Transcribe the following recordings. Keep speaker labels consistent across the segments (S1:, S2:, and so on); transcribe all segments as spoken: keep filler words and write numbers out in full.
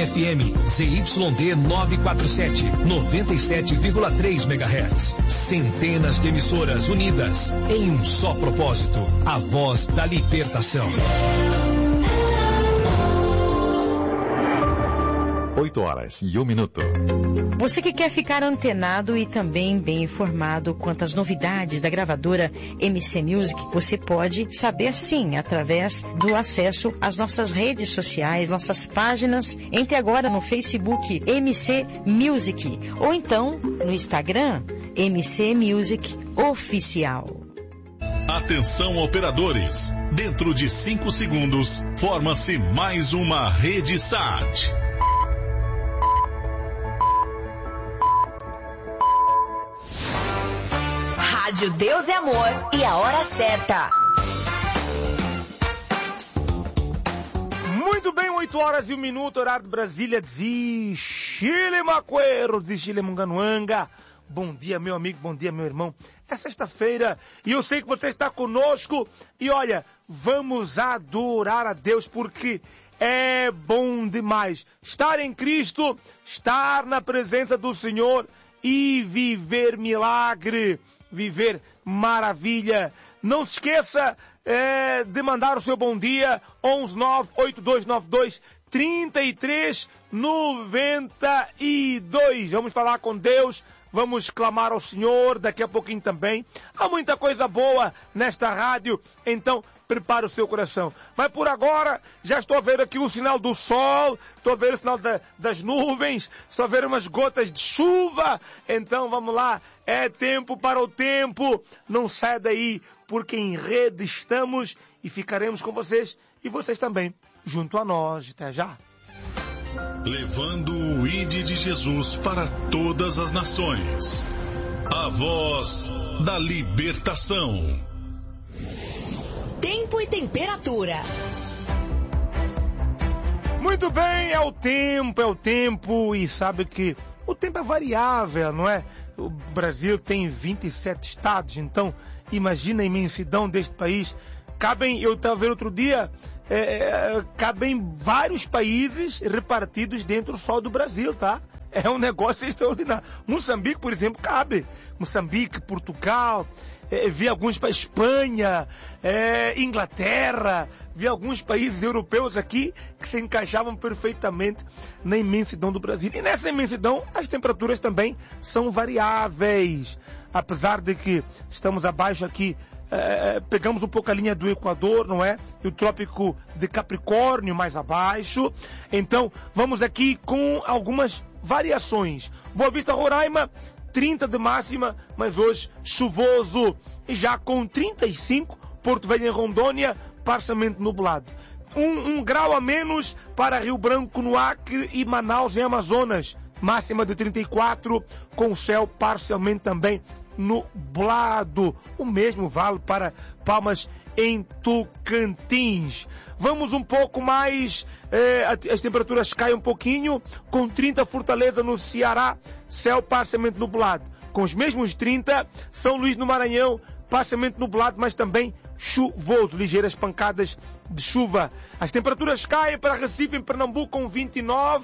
S1: F M Z Y D novecentos e quarenta e sete, noventa e sete vírgula três megahertz. Centenas de emissoras unidas em um só propósito, a voz da libertação.
S2: oito horas e um minuto.
S3: Você que quer ficar antenado e também bem informado quanto às novidades da gravadora M C Music, você pode saber sim, através do acesso às nossas redes sociais, nossas páginas. Entre agora no Facebook M C Music ou então no Instagram M C Music Oficial.
S4: Atenção operadores, dentro de cinco segundos forma-se mais uma rede S A T.
S5: Rádio Deus é Amor e a hora certa.
S6: Muito bem, oito horas e um minuto, horário de Brasília, de Chile Macuero, de Chile Munganuanga. Bom dia, meu amigo, bom dia, meu irmão. É sexta-feira e eu sei que você está conosco. E olha, vamos adorar a Deus porque é bom demais estar em Cristo, estar na presença do Senhor e viver milagre, viver maravilha. Não se esqueça é, de mandar o seu bom dia, onze nove oito dois nove dois três três nove dois. Vamos falar com Deus, vamos clamar ao Senhor daqui a pouquinho também. Há muita coisa boa nesta rádio, então prepare o seu coração. Mas por agora, já estou a ver aqui o sinal do sol, estou a ver o sinal da, das nuvens, estou a ver umas gotas de chuva. Então vamos lá, é tempo para o tempo. Não saia daí, porque em rede estamos e ficaremos com vocês e vocês também, junto a nós. Até já.
S4: Levando o I D de Jesus para todas as nações. A voz da libertação.
S5: Tempo e temperatura.
S6: Muito bem, é o tempo, é o tempo. E sabe que o tempo é variável, não é? O Brasil tem vinte e sete estados, então imagina a imensidão deste país. Cabem, eu estava vendo outro dia, é, é, cabem vários países repartidos dentro só do Brasil, tá? É um negócio extraordinário. Moçambique, por exemplo, cabe. Moçambique, Portugal, é, vi alguns para Espanha, é, Inglaterra, vi alguns países europeus aqui que se encaixavam perfeitamente na imensidão do Brasil. E nessa imensidão, as temperaturas também são variáveis. Apesar de que estamos abaixo aqui, É, pegamos um pouco a linha do Equador, não é? E o Trópico de Capricórnio mais abaixo. Então, vamos aqui com algumas variações. Boa Vista, Roraima, trinta de máxima, mas hoje chuvoso. E já com trinta e cinco, Porto Velho em Rondônia, parcialmente nublado. Um, um grau a menos para Rio Branco, no Acre e Manaus, em Amazonas. Máxima de trinta e quatro, com o céu parcialmente também nublado. O mesmo vale para Palmas, em Tocantins. Vamos um pouco mais, eh, as temperaturas caem um pouquinho, com trinta Fortaleza no Ceará, céu parcialmente nublado. Com os mesmos trinta, São Luís no Maranhão, parcialmente nublado, mas também chuvoso, ligeiras pancadas de chuva. As temperaturas caem para Recife, em Pernambuco, com vinte e nove,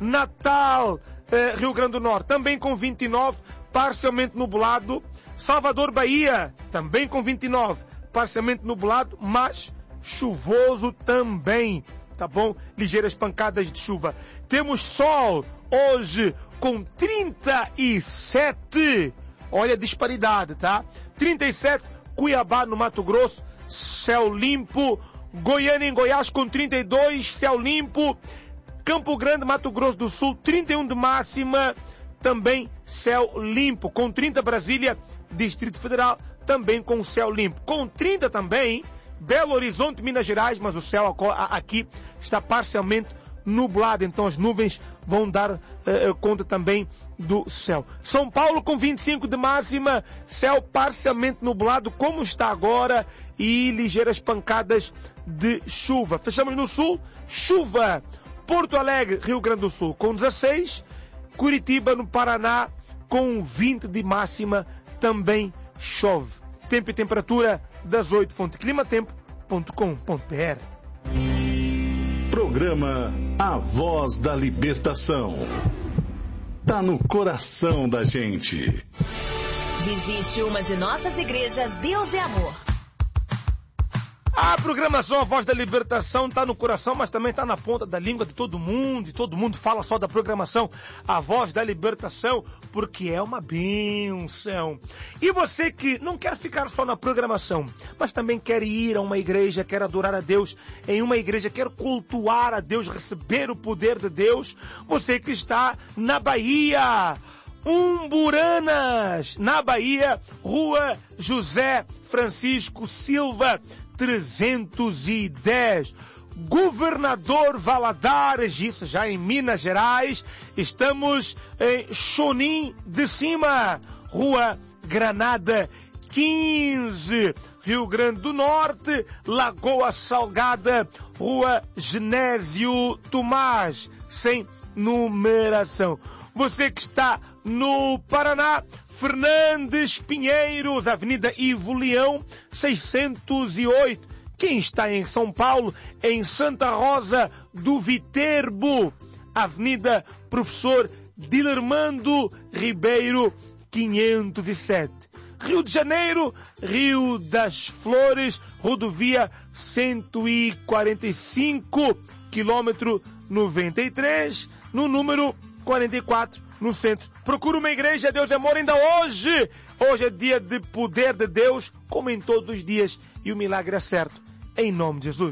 S6: Natal, eh, Rio Grande do Norte, também com vinte e nove, parcialmente nublado. Salvador, Bahia, também com vinte e nove, parcialmente nublado, mas chuvoso também, tá bom? Ligeiras pancadas de chuva. Temos sol hoje com trinta e sete, olha a disparidade, tá? trinta e sete, Cuiabá no Mato Grosso, céu limpo. Goiânia em Goiás com trinta e dois, céu limpo. Campo Grande, Mato Grosso do Sul, trinta e um de máxima, também céu limpo. Com trinta, Brasília, Distrito Federal, também com céu limpo. Com trinta também, Belo Horizonte, Minas Gerais, mas o céu aqui está parcialmente nublado, então as nuvens vão dar uh, conta também do céu. São Paulo com vinte e cinco de máxima, céu parcialmente nublado, como está agora, e ligeiras pancadas de chuva. Fechamos no sul, chuva. Porto Alegre, Rio Grande do Sul, com dezesseis, Curitiba, no Paraná, com vinte de máxima, também chove. Tempo e temperatura das oito, fonte climatempo ponto com ponto br.
S4: Programa A voz da libertação. Tá no coração da gente.
S5: Visite uma de nossas igrejas Deus é Amor.
S6: A programação A Voz da Libertação está no coração, mas também está na ponta da língua de todo mundo. E todo mundo fala só da programação A Voz da Libertação, porque é uma bênção. E você que não quer ficar só na programação, mas também quer ir a uma igreja, quer adorar a Deus em uma igreja, quer cultuar a Deus, receber o poder de Deus, você que está na Bahia, Umburanas, na Bahia, Rua José Francisco Silva, trezentos e dez, Governador Valadares, isso já em Minas Gerais. Estamos em Chonim de Cima, Rua Granada quinze, Rio Grande do Norte, Lagoa Salgada, Rua Genésio Tomás, sem numeração. Você que está no Paraná, Fernandes Pinheiros, Avenida Ivo Leão, seiscentos e oito. Quem está em São Paulo, em Santa Rosa do Viterbo, Avenida Professor Dilermando Ribeiro, quinhentos e sete. Rio de Janeiro, Rio das Flores, rodovia cento e quarenta e cinco, quilômetro noventa e três, no número quarenta e quatro, no centro. Procura uma igreja, Deus é Amor, ainda hoje. Hoje é dia de poder de Deus, como em todos os dias, e o milagre é certo, em nome de Jesus.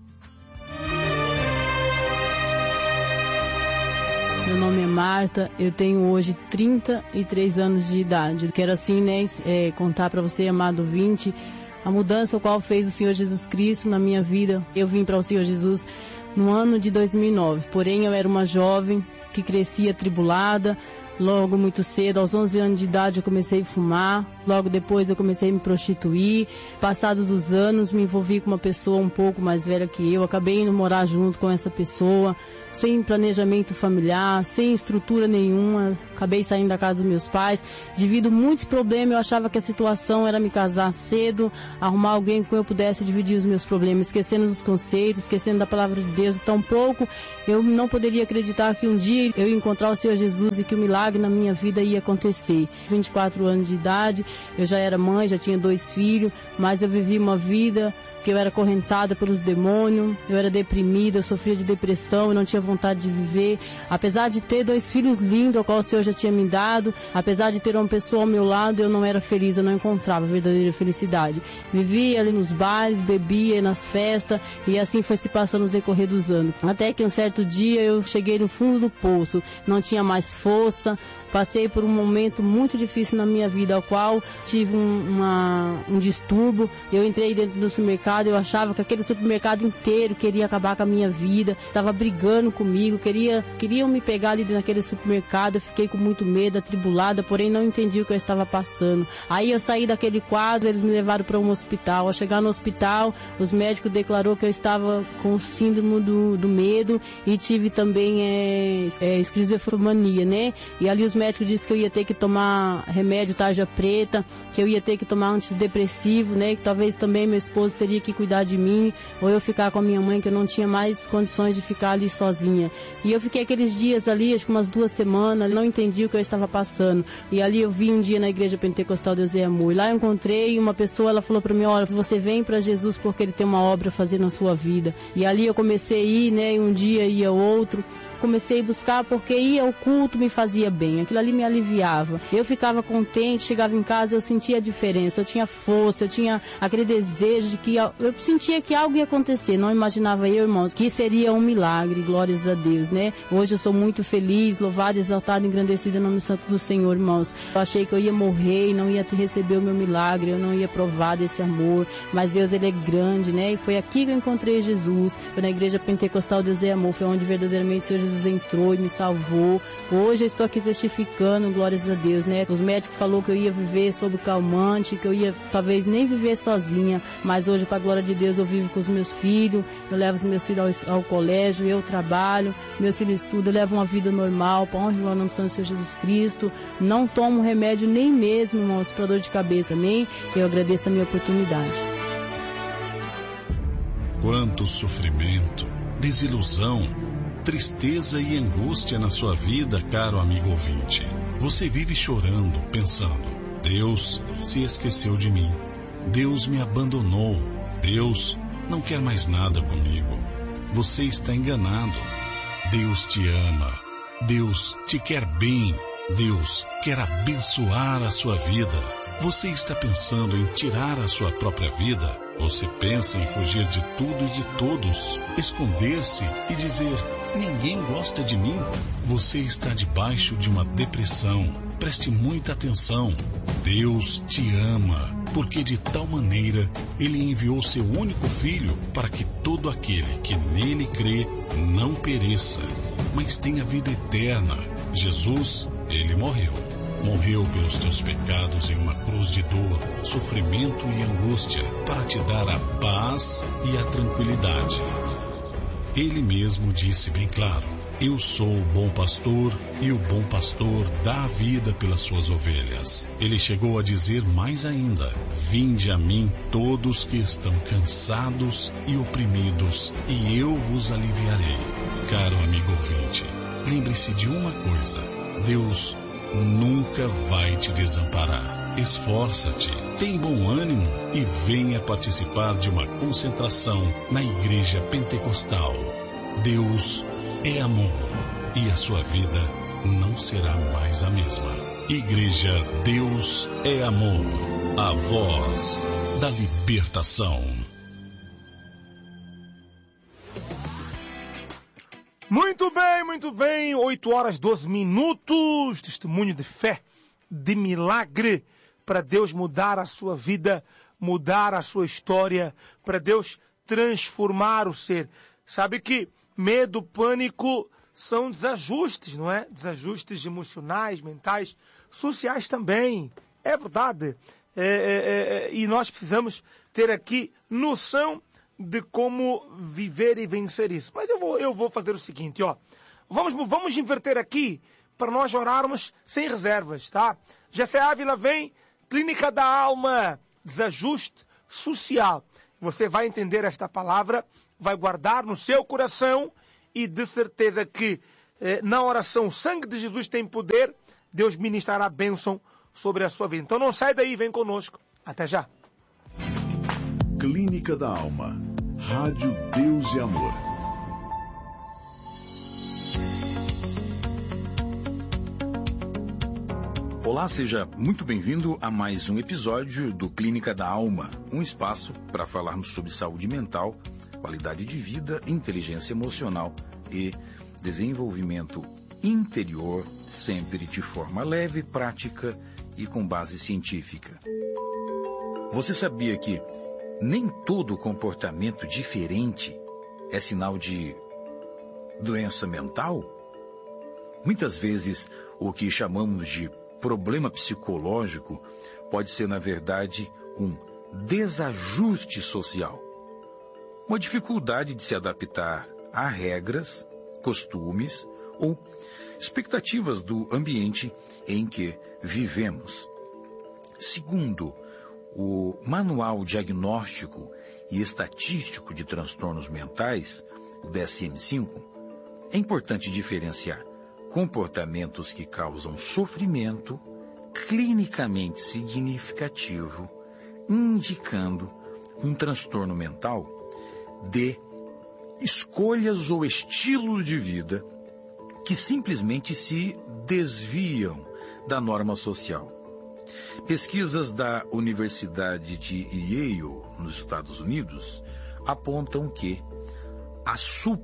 S7: Meu nome é Marta, eu tenho hoje trinta e três anos de idade. Quero assim, né, é, contar para você, amado ouvinte, a mudança o qual fez o Senhor Jesus Cristo na minha vida. Eu vim para o Senhor Jesus no ano de dois mil e nove, porém eu era uma jovem que crescia atribulada. Logo muito cedo, aos onze anos de idade, eu comecei a fumar. Logo depois eu comecei a me prostituir. Passados os anos, me envolvi com uma pessoa um pouco mais velha que eu. Acabei indo morar junto com essa pessoa, sem planejamento familiar, sem estrutura nenhuma. Acabei saindo da casa dos meus pais. Devido a muitos problemas, eu achava que a situação era me casar cedo, arrumar alguém com quem eu pudesse dividir os meus problemas, esquecendo dos conceitos, esquecendo da palavra de Deus. Tão pouco eu não poderia acreditar que um dia eu ia encontrar o Senhor Jesus e que o milagre na minha vida ia acontecer. vinte e quatro anos de idade, eu já era mãe, já tinha dois filhos, mas eu vivi uma vida que eu era acorrentada pelos demônios, eu era deprimida, eu sofria de depressão, eu não tinha vontade de viver. Apesar de ter dois filhos lindos, ao qual o Senhor já tinha me dado, apesar de ter uma pessoa ao meu lado, eu não era feliz, eu não encontrava verdadeira felicidade. Vivia ali nos bares, bebia nas festas, e assim foi se passando no decorrer dos anos. Até que um certo dia eu cheguei no fundo do poço, não tinha mais força. Passei por um momento muito difícil na minha vida, ao qual tive um, uma, um distúrbio. Eu entrei dentro do supermercado, eu achava que aquele supermercado inteiro queria acabar com a minha vida, estava brigando comigo, queria, queriam me pegar ali naquele supermercado. Eu fiquei com muito medo, atribulada, porém não entendi o que eu estava passando. Aí eu saí daquele quadro, eles me levaram para um hospital. Ao chegar no hospital, os médicos declararam que eu estava com o síndrome do, do medo e tive também é, é, esquizofrenia, né? E ali os O médico disse que eu ia ter que tomar remédio tarja preta, que eu ia ter que tomar antidepressivo, né? Que talvez também meu esposo teria que cuidar de mim, ou eu ficar com a minha mãe, que eu não tinha mais condições de ficar ali sozinha. E eu fiquei aqueles dias ali, acho que umas duas semanas, não entendi o que eu estava passando. E ali eu vi um dia na igreja pentecostal Deus é Amor. E lá eu encontrei uma pessoa, ela falou para mim: olha, você vem para Jesus porque Ele tem uma obra a fazer na sua vida. E ali eu comecei a ir, né? E um dia ia outro. Comecei a buscar porque ir ao culto me fazia bem, aquilo ali me aliviava. Eu ficava contente, chegava em casa, eu sentia a diferença, eu tinha força, eu tinha aquele desejo de que eu sentia que algo ia acontecer. Não imaginava eu, irmãos, que seria um milagre, glórias a Deus, né? Hoje eu sou muito feliz, louvado, exaltado, engrandecido em nome santo do Senhor, irmãos. Eu achei que eu ia morrer e não ia receber o meu milagre, eu não ia provar desse amor, mas Deus, Ele é grande, né? E foi aqui que eu encontrei Jesus, foi na igreja pentecostal Deus é Amor, foi onde verdadeiramente o Senhor Jesus Jesus entrou e me salvou. Hoje eu estou aqui testificando, glórias a Deus, né? Os médicos falaram que eu ia viver sob calmante, que eu ia talvez nem viver sozinha, mas hoje, para a glória de Deus, eu vivo com os meus filhos, eu levo os meus filhos ao, ao colégio, eu trabalho, meus filhos estudam, eu levo uma vida normal, para honra e glória no nome do Senhor Jesus Cristo. Não tomo remédio nem mesmo, irmãos, para dor de cabeça, nem. Eu agradeço a minha oportunidade.
S4: Quanto sofrimento, desilusão, tristeza e angústia na sua vida, caro amigo ouvinte. Você vive chorando, pensando: Deus se esqueceu de mim. Deus me abandonou. Deus não quer mais nada comigo. Você está enganado. Deus te ama. Deus te quer bem. Deus quer abençoar a sua vida. Você está pensando em tirar a sua própria vida? Você pensa em fugir de tudo e de todos, esconder-se e dizer: ninguém gosta de mim? Você está debaixo de uma depressão. Preste muita atenção. Deus te ama, porque de tal maneira Ele enviou seu único Filho para que todo aquele que nele crê não pereça, mas tenha vida eterna. Jesus, Ele morreu. Morreu pelos teus pecados em uma cruz de dor, sofrimento e angústia, para te dar a paz e a tranquilidade. Ele mesmo disse bem claro: eu sou o bom pastor, e o bom pastor dá a vida pelas suas ovelhas. Ele chegou a dizer mais ainda: vinde a mim todos que estão cansados e oprimidos, e eu vos aliviarei. Caro amigo ouvinte, lembre-se de uma coisa: Deus nunca vai te desamparar. Esforça-te, tem bom ânimo e venha participar de uma concentração na Igreja Pentecostal. Deus é amor e a sua vida não será mais a mesma. Igreja Deus é Amor, a voz da libertação.
S6: Muito bem, muito bem. oito horas, doze minutos. Testemunho de fé, de milagre, para Deus mudar a sua vida, mudar a sua história, para Deus transformar o ser. Sabe que medo, pânico são desajustes, não é? Desajustes emocionais, mentais, sociais também. É verdade. É, é, é, e nós precisamos ter aqui noção de como viver e vencer isso. Mas eu vou, eu vou fazer o seguinte, ó. Vamos, vamos inverter aqui para nós orarmos sem reservas, tá? Jessé Ávila vem, Clínica da Alma, desajuste social. Você vai entender esta palavra, vai guardar no seu coração e de certeza que eh, na oração o sangue de Jesus tem poder, Deus ministrará a bênção sobre a sua vida. Então não sai daí, vem conosco. Até já.
S8: Clínica da Alma. Rádio Deus e Amor.
S9: Olá, seja muito bem-vindo a mais um episódio do Clínica da Alma, um espaço para falarmos sobre saúde mental, qualidade de vida, inteligência emocional e desenvolvimento interior, sempre de forma leve, prática e com base científica. Você sabia que nem todo comportamento diferente é sinal de doença mental? Muitas vezes, o que chamamos de problema psicológico pode ser, na verdade, um desajuste social. Uma dificuldade de se adaptar a regras, costumes ou expectativas do ambiente em que vivemos. Segundo o Manual Diagnóstico e Estatístico de Transtornos Mentais, o D S M cinco, é importante diferenciar comportamentos que causam sofrimento clinicamente significativo, indicando um transtorno mental, de escolhas ou estilos de vida que simplesmente se desviam da norma social. Pesquisas da Universidade de Yale, nos Estados Unidos, apontam que a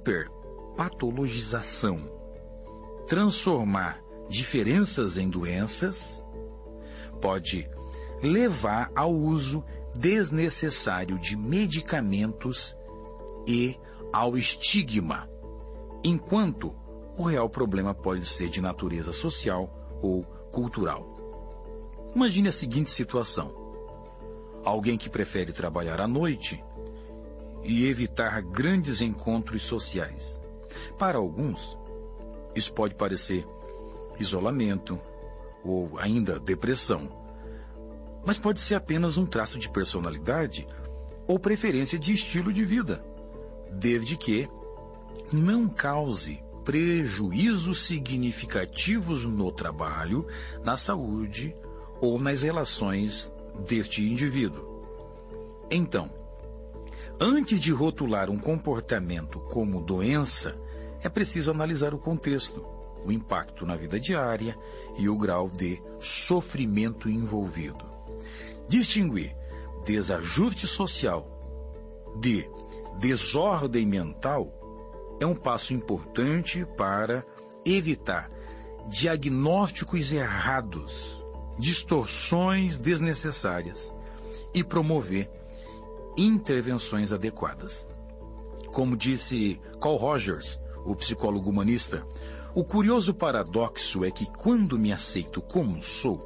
S9: superpatologização, transformar diferenças em doenças, pode levar ao uso desnecessário de medicamentos e ao estigma, enquanto o real problema pode ser de natureza social ou cultural. Imagine a seguinte situação: alguém que prefere trabalhar à noite e evitar grandes encontros sociais. Para alguns, isso pode parecer isolamento ou ainda depressão, mas pode ser apenas um traço de personalidade ou preferência de estilo de vida, desde que não cause prejuízos significativos no trabalho, na saúde ou nas relações deste indivíduo. Então, antes de rotular um comportamento como doença, é preciso analisar o contexto, o impacto na vida diária e o grau de sofrimento envolvido. Distinguir desajuste social de desordem mental é um passo importante para evitar diagnósticos errados, distorções desnecessárias e promover intervenções adequadas. Como disse Carl Rogers, o psicólogo humanista, o curioso paradoxo é que quando me aceito como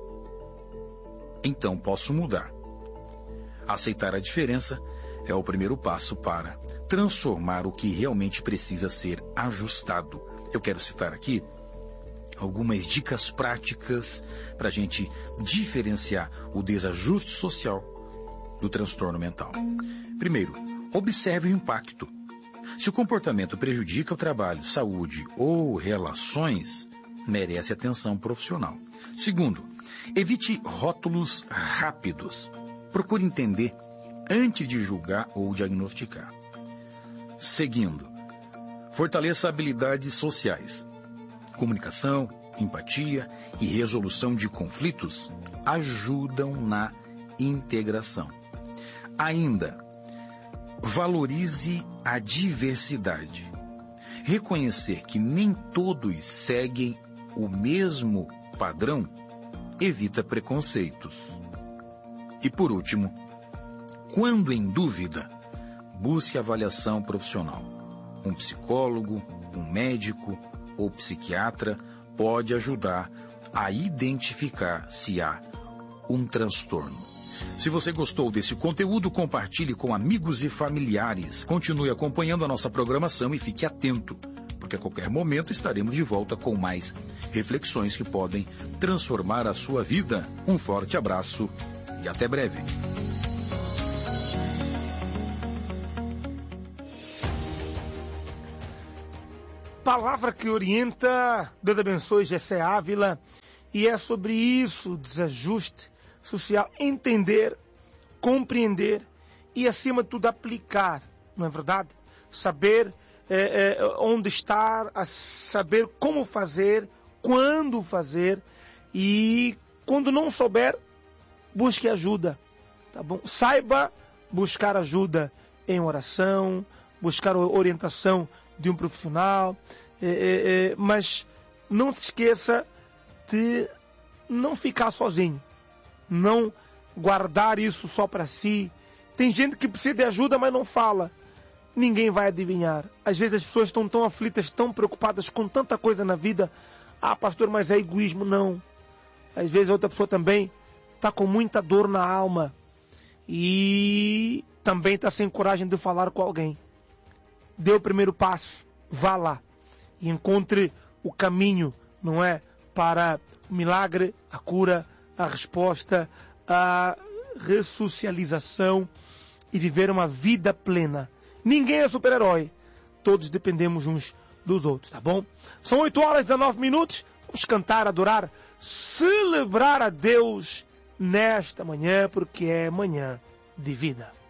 S9: sou, então posso mudar. Aceitar a diferença é o primeiro passo para transformar o que realmente precisa ser ajustado. Eu quero citar aqui algumas dicas práticas para a gente diferenciar o desajuste social do transtorno mental. Primeiro, observe o impacto. Se o comportamento prejudica o trabalho, saúde ou relações, merece atenção profissional. Segundo, evite rótulos rápidos. Procure entender antes de julgar ou diagnosticar. Seguindo, fortaleça habilidades sociais. Comunicação, empatia e resolução de conflitos ajudam na integração. Ainda, valorize a diversidade. Reconhecer que nem todos seguem o mesmo padrão evita preconceitos. E por último, quando em dúvida, busque avaliação profissional. Um psicólogo, um médico ou psiquiatra pode ajudar a identificar se há um transtorno. Se você gostou desse conteúdo, compartilhe com amigos e familiares. Continue acompanhando a nossa programação e fique atento, porque a qualquer momento estaremos de volta com mais reflexões que podem transformar a sua vida. Um forte abraço e até breve.
S6: Palavra que orienta, Deus abençoe, Gessé Ávila, e é sobre isso, desajuste social, entender, compreender e, acima de tudo, aplicar, não é verdade? Saber é, é, onde estar, a saber como fazer, quando fazer, e quando não souber, busque ajuda, tá bom? Saiba buscar ajuda em oração, buscar orientação de um profissional, é, é, é, mas não se esqueça de não ficar sozinho, não guardar isso só para si. Tem gente que precisa de ajuda, mas não fala. Ninguém vai adivinhar. Às vezes as pessoas estão tão aflitas, tão preocupadas com tanta coisa na vida. Ah, pastor, mas é egoísmo. Não. Às vezes a outra pessoa também está com muita dor na alma e também está sem coragem de falar com alguém. Dê o primeiro passo, vá lá e encontre o caminho, não é? Para o milagre, a cura, a resposta, a ressocialização e viver uma vida plena. Ninguém é super-herói, todos dependemos uns dos outros, tá bom? São oito horas e dezenove minutos, vamos cantar, adorar, celebrar a Deus nesta manhã, porque é manhã de vida.